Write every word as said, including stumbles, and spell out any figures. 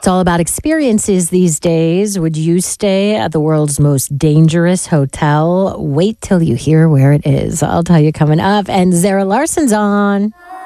It's all about experiences these days. Would you stay at the world's most dangerous hotel? Wait till you hear where it is. I'll tell you coming up. And Zara Larson's on.